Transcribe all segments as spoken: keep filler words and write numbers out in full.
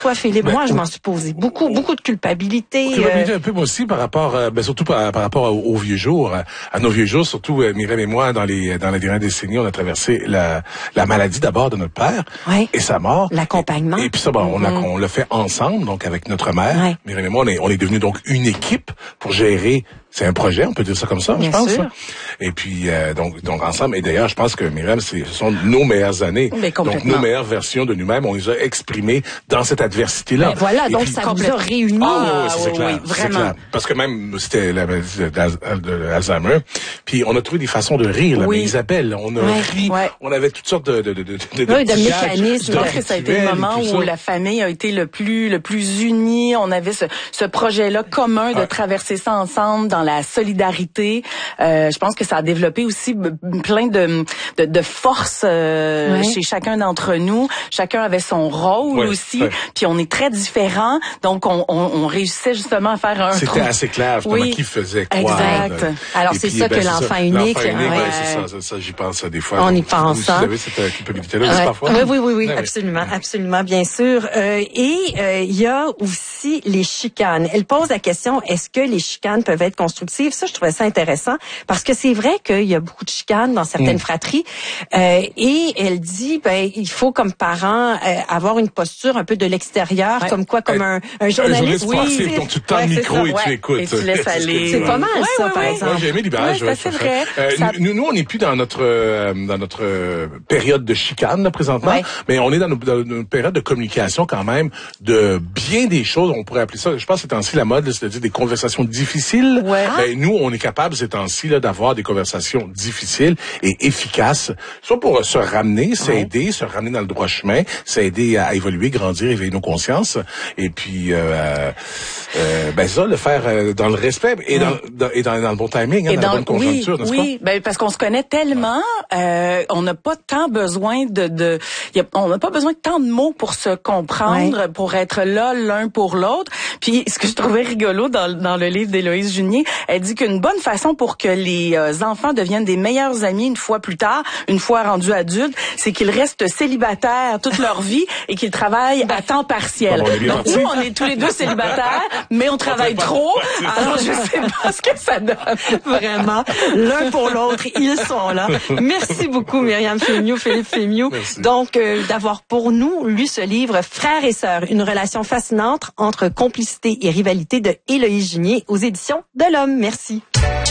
Toi, Philippe, ben, moi, je m'en suis posé beaucoup, beaucoup de culpabilité. Culpabilité euh... un peu moi aussi par rapport, euh, ben surtout par, par rapport aux, aux vieux jours, à, à nos vieux jours, surtout euh, Myriam et moi dans les dans les dernières décennies, on a traversé la la maladie d'abord de notre père ouais. et sa mort, l'accompagnement. Et, et puis ça, bon, mm-hmm. on a on l'a fait ensemble, donc avec notre mère. Ouais. Myriam et moi, on est on est devenus donc une équipe pour gérer. C'est un projet, on peut dire ça comme ça, Bien je pense. Sûr. Et puis euh, donc donc ensemble. Et d'ailleurs, je pense que Myriam, c'est, ce sont nos meilleures années. Donc nos meilleures versions de nous-mêmes, on les a exprimées dans cette adversité-là. Ben voilà, et donc puis, ça vous a réunis. Ah, oui, c'est, oui, clair, oui, c'est vraiment. clair. Parce que même c'était la maladie de l'Alzheimer. Puis on a trouvé des façons de rire. Là, oui. mais Isabelle, on a ouais, ri, ouais. on avait toutes sortes de de de de, de, oui, de, de mécanismes. Je pense que ça a été le moment où la famille a été le plus le plus unie. On avait ce, ce projet-là commun de ouais. traverser ça ensemble dans la solidarité. Euh, je pense que ça a développé aussi plein de de, de force euh, ouais. chez chacun d'entre nous. Chacun avait son rôle ouais, aussi. Ouais. Puis on est très différents, donc on, on, on réussissait justement à faire un. C'était trou. assez clair justement oui. qui faisait quoi. Exact. Là. Alors et c'est puis, ça ben, que c'est l'enfant ça. unique. L'enfant unique, ouais. ouais, c'est ça, ça, ça. J'y pense des fois. On donc, y pense. Vous, hein. vous avez cette culpabilité-là aussi ouais. parfois. Oui, oui, oui, oui, ouais, absolument, oui. absolument, bien sûr. Euh, et il euh, y a aussi les chicanes. Elle pose la question, est-ce que les chicanes peuvent être constructives? Ça, je trouvais ça intéressant. Parce que c'est vrai qu'il y a beaucoup de chicanes dans certaines mmh. fratries. Euh, et elle dit, ben, il faut comme parents euh, avoir une posture un peu de l'extérieur, ouais. comme quoi, comme un, un journaliste. Un journaliste oui, donc tu tends ouais, le micro ça, et ouais. tu écoutes. Et tu laisses aller. C'est pas mal ouais, ça, ouais, par ouais. exemple. Moi, j'ai aimé l'image. Ouais, ça, c'est vrai. Euh, ça... nous, nous, on n'est plus dans notre euh, dans notre euh, période de chicane là, présentement, ouais. mais on est dans, nos, dans une période de communication quand même de bien des choses. On pourrait appeler ça, je pense, c'est temps-ci la mode, c'est-à-dire des conversations difficiles. Ouais. Ben, nous, on est capable ces temps-ci là d'avoir des conversations difficiles et efficaces, soit pour se ramener, s'aider, ouais. se ramener dans le droit chemin, s'aider à évoluer, grandir, éveiller nos consciences, et puis euh, euh, ben ça, le faire euh, dans le respect et dans, dans et dans, dans le bon timing, hein, et dans, dans la bonne conjoncture, oui, n'est-ce oui, pas? Ben parce qu'on se connaît tellement, euh, on n'a pas tant besoin de, de y a, on n'a pas besoin de tant de mots pour se comprendre, ouais. pour être là l'un pour l'autre. Puis ce que je trouvais rigolo dans, dans le livre d'Héloïse Junier, elle dit qu'une bonne façon pour que les euh, enfants deviennent des meilleurs amis une fois plus tard, une fois rendus adultes, c'est qu'ils restent célibataires toute leur vie et qu'ils travaillent à temps partiel. Bon, donc nous, on est tous les deux célibataires, mais on travaille on trop. Alors je sais pas ce que ça donne. Vraiment, l'un pour l'autre, ils sont là. Merci beaucoup, Myriam Fémiou, Philippe Fémiou. Merci. Donc, euh, d'avoir pour nous lu ce livre, Frères et sœurs, une relation fascinante entre complicité et rivalité de Héloïse Junier aux éditions de l'Homme. Merci.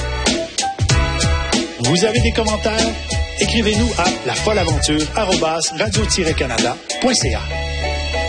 Vous avez des commentaires? Écrivez-nous à lafolleaventure arobase radio tiret canada point c a.